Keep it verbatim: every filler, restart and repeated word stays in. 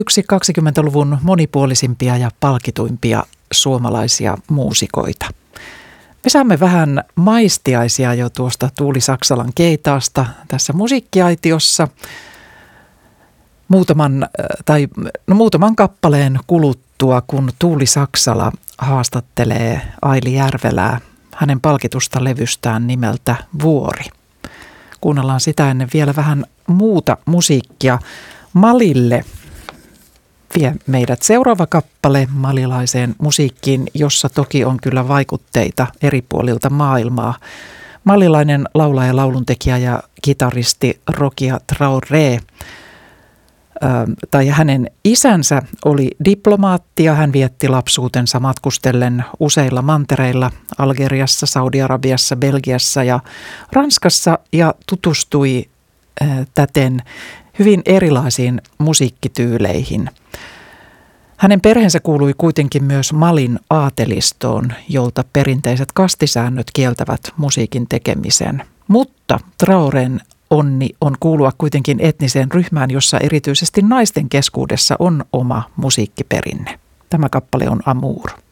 Yksi kaksikymmentäluvun monipuolisimpia ja palkituimpia suomalaisia muusikoita. Me saamme vähän maistiaisia jo tuosta Tuuli Saksalan keitaasta tässä musiikkiaitiossa. Muutaman, tai, no muutaman kappaleen kuluttua, kun Tuuli Saksala haastattelee Aili Järvelää hänen palkitusta levystään nimeltä Vuori. Kuunnellaan sitä ennen vielä vähän muuta musiikkia. Malille vie meidät seuraava kappale malilaiseen musiikkiin, jossa toki on kyllä vaikutteita eri puolilta maailmaa. Malilainen laulaja, lauluntekijä ja kitaristi Rokia Traoré, tai hänen isänsä oli diplomaatti ja hän vietti lapsuutensa matkustellen useilla mantereilla Algeriassa, Saudi-Arabiassa, Belgiassa ja Ranskassa ja tutustui täten hyvin erilaisiin musiikkityyleihin. Hänen perheensä kuului kuitenkin myös Malin aatelistoon, jolta perinteiset kastisäännöt kieltävät musiikin tekemisen. Mutta Traorén onni on kuulua kuitenkin etniseen ryhmään, jossa erityisesti naisten keskuudessa on oma musiikkiperinne. Tämä kappale on Amour.